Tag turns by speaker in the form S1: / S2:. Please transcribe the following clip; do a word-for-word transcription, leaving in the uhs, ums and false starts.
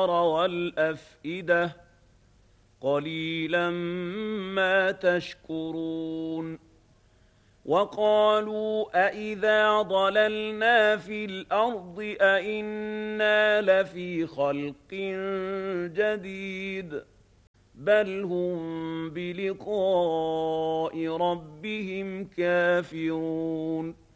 S1: الأبصار والأفئدة قليلا ما تشكرون وقالوا أإذا ضللنا في الأرض أإنا لفي خلق جديد بل هم بلقاء ربهم كافرون